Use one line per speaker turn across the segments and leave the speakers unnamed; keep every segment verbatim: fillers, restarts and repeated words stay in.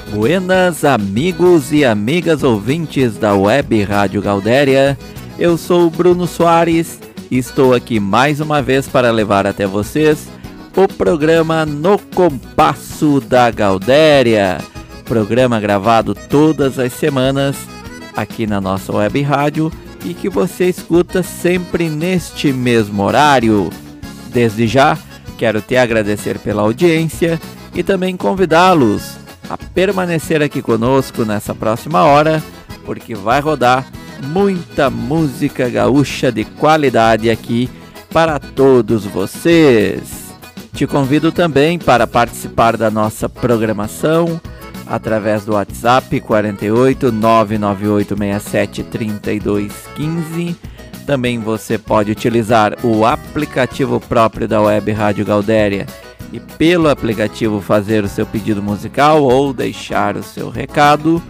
Buenas, amigos e amigas ouvintes da Web Rádio Gaudéria. Eu sou o Bruno Soares e estou aqui mais uma vez para levar até vocês o programa No Compasso da Gaudéria. Programa gravado todas as semanas aqui na nossa Web Rádio e que você escuta sempre neste mesmo horário. Desde já, quero te agradecer pela audiência e também convidá-los a permanecer aqui conosco nessa próxima hora, porque vai rodar muita música gaúcha de qualidade aqui para todos vocês. Te convido também para participar da nossa programação através do WhatsApp quatro oito nove nove oito seis sete três dois um cinco. Também você pode utilizar o aplicativo próprio da Web Rádio Gaudéria e pelo aplicativo fazer o seu pedido musical ou deixar o seu recado.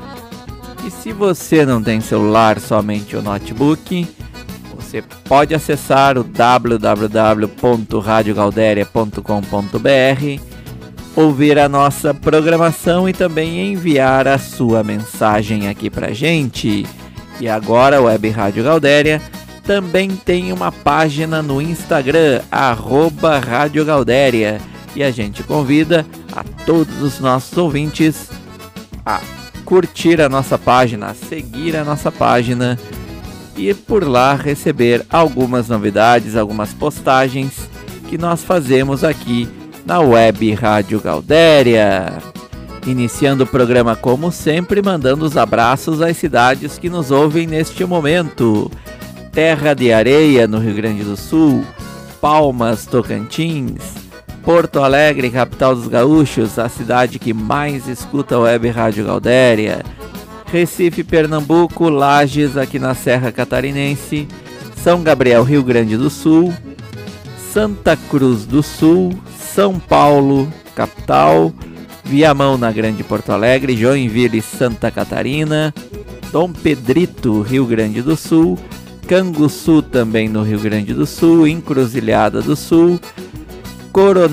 E se você não tem celular, somente o notebook, você pode acessar o w w w ponto radio gaudéria ponto com ponto b r, ouvir a nossa programação e também enviar a sua mensagem aqui pra gente. E agora a Web Rádio Gaudéria também tem uma página no Instagram, arroba Rádio Gaudéria. E a gente convida a todos os nossos ouvintes a curtir a nossa página, a seguir a nossa página e por lá receber algumas novidades, algumas postagens que nós fazemos aqui na Web Rádio Gaudéria. Iniciando o programa como sempre, mandando os abraços às cidades que nos ouvem neste momento. Terra de Areia, no Rio Grande do Sul, Palmas, Tocantins, Porto Alegre, capital dos gaúchos, a cidade que mais escuta a Web Rádio Gaudéria, Recife, Pernambuco, Lages, aqui na Serra Catarinense, São Gabriel, Rio Grande do Sul, Santa Cruz do Sul, São Paulo, capital, Viamão, na Grande Porto Alegre, Joinville, Santa Catarina, Dom Pedrito, Rio Grande do Sul, Canguçu, também no Rio Grande do Sul, Encruzilhada do Sul, Coronel